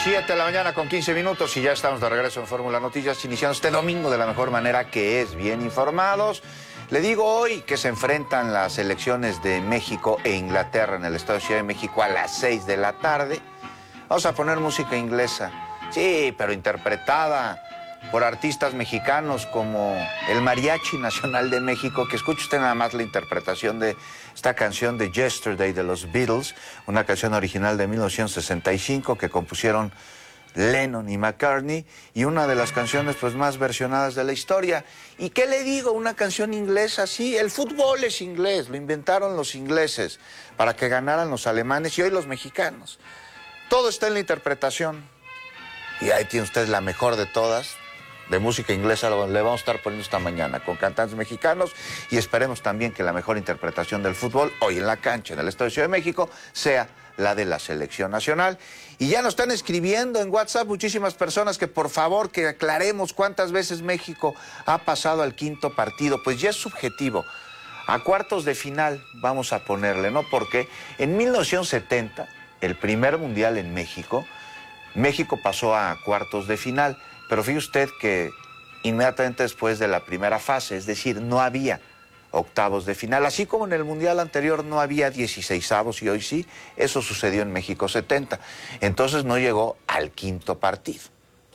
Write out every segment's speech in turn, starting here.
7 de la mañana con 15 minutos y ya estamos de regreso en Fórmula Noticias, iniciando este domingo de la mejor manera, que es bien informados. Le digo hoy que se enfrentan las selecciones de México e Inglaterra en el Estado de Ciudad de México a las 6 de la tarde. Vamos a poner música inglesa, sí, pero interpretada por artistas mexicanos como el Mariachi Nacional de México, que escuche usted nada más la interpretación de esta canción de Yesterday de los Beatles, una canción original de 1965 que compusieron Lennon y McCartney, y una de las canciones pues más versionadas de la historia. ¿Y qué le digo? Una canción inglesa, sí, el fútbol es inglés, lo inventaron los ingleses para que ganaran los alemanes y hoy los mexicanos. Todo está en la interpretación. Y ahí tiene usted la mejor de todas, de música inglesa, le vamos a estar poniendo esta mañana con cantantes mexicanos, y esperemos también que la mejor interpretación del fútbol hoy en la cancha en el Estado de Ciudad de México sea la de la selección nacional. Y ya nos están escribiendo en WhatsApp muchísimas personas que por favor que aclaremos cuántas veces México ha pasado al quinto partido. Pues ya es subjetivo. A cuartos de final vamos a ponerle, ¿no? Porque en 1970, el primer mundial en México, México pasó a cuartos de final. Pero fíjese usted que inmediatamente después de la primera fase, es decir, no había octavos de final, así como en el Mundial anterior no había 16avos y hoy sí, eso sucedió en México 70. Entonces no llegó al quinto partido.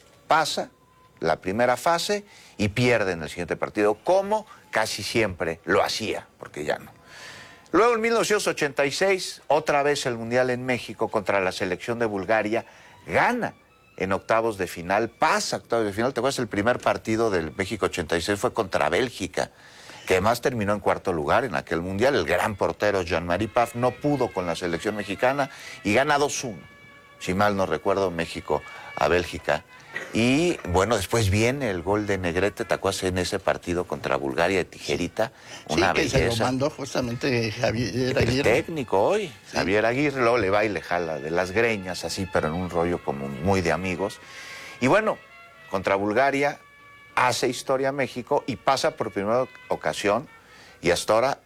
Pasa la primera fase y pierde en el siguiente partido, como casi siempre lo hacía, porque ya no. Luego en 1986, otra vez el Mundial en México contra la selección de Bulgaria, gana en octavos de final, pasa a octavos de final. ¿Te acuerdas? El primer partido del México 86 fue contra Bélgica, que además terminó en cuarto lugar en aquel mundial. El gran portero Jean-Marie Pfaff no pudo con la selección mexicana y gana 2-1, si mal no recuerdo, México a Bélgica. Y bueno, después viene el gol de Negrete, ¿te acuerdas? En ese partido contra Bulgaria de tijerita, una belleza. Sí, que se lo mandó justamente Javier Aguirre. El técnico hoy, sí. Javier Aguirre, luego le va y le jala de las greñas, así, pero en un rollo como muy de amigos. Y bueno, contra Bulgaria hace historia México y pasa por primera ocasión, y hasta ahora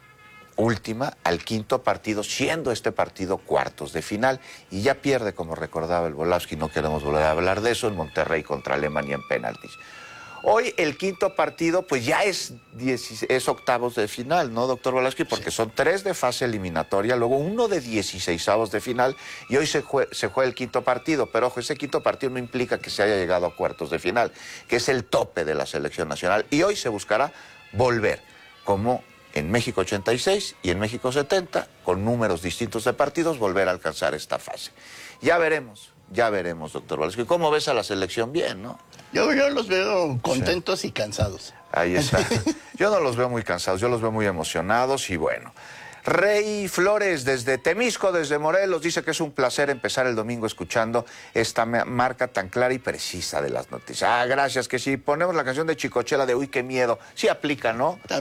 última, al quinto partido, siendo este partido cuartos de final, y ya pierde, como recordaba el Volowski, no queremos volver a hablar de eso, en Monterrey contra Alemania en penaltis. Hoy el quinto partido pues ya es octavos de final, ¿no, doctor Volowski? Porque sí, son 3 de fase eliminatoria, luego uno de 16avos de final, y hoy se juega el quinto partido. Pero ojo, ese quinto partido no implica que se haya llegado a cuartos de final, que es el tope de la selección nacional, y hoy se buscará volver, como en México 86 y en México 70, con números distintos de partidos, volver a alcanzar esta fase. Ya veremos, doctor Volowski. ¿Cómo ves a la selección? Bien, ¿no? Yo los veo contentos, sí, y cansados. Ahí está. Yo no los veo muy cansados, yo los veo muy emocionados y bueno. Rey Flores desde Temisco, desde Morelos, dice que es un placer empezar el domingo escuchando esta marca tan clara y precisa de las noticias. Ah, gracias, que si ponemos la canción de Chicochela de Uy, qué miedo, sí aplica, ¿no?